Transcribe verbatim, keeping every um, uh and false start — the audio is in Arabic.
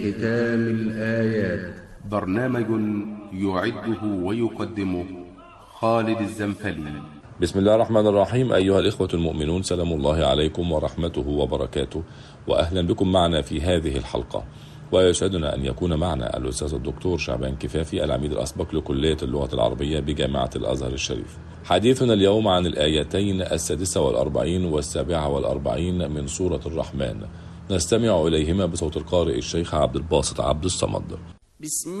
ختام الآيات. برنامج يعده ويقدمه خالد الزنفلي. بسم الله الرحمن الرحيم. أيها الإخوة المؤمنون، سلام الله عليكم ورحمته وبركاته، وأهلا بكم معنا في هذه الحلقة. ويسعدنا أن يكون معنا الأستاذ الدكتور شعبان كفافي، العميد الأسبق لكلية اللغة العربية بجامعة الأزهر الشريف. حديثنا اليوم عن الآيتين السادسة والأربعين والسابعة والأربعين من سورة الرحمن، نستمع إليهما بصوت القارئ الشيخ عبد الباسط عبد الصمد. بسم